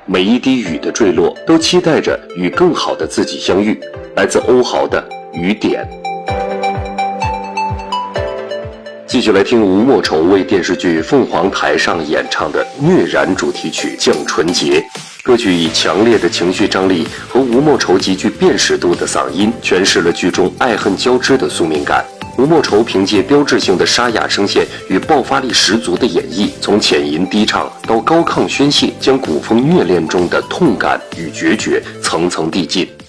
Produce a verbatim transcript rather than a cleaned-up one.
每一滴雨的坠落，都期待着与更好的自己相遇。来自欧豪的《雨点》。继续来听吴莫愁为电视剧《凤凰台上》演唱的《虐燃》主题曲《降纯洁》。歌曲以强烈的情绪张力和吴莫愁极具辨识度的嗓音，诠释了剧中爱恨交织的宿命感。吴莫愁凭借标志性的沙哑声线与爆发力十足的演绎，从浅吟低唱到高亢宣泄，将古风虐恋中的痛感与决绝层层递进。